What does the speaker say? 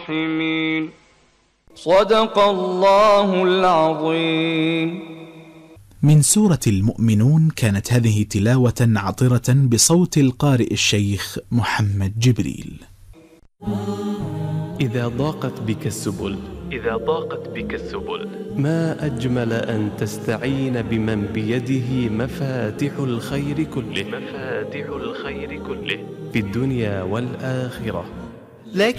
الراحمين. صدق الله العظيم. من سورة المؤمنون. كانت هذه تلاوة عطرة بصوت القارئ الشيخ محمد جبريل. إذا ضاقت بك السبل ما أجمل أن تستعين بمن بيده مفاتح الخير كله في الدنيا والآخرة. لكن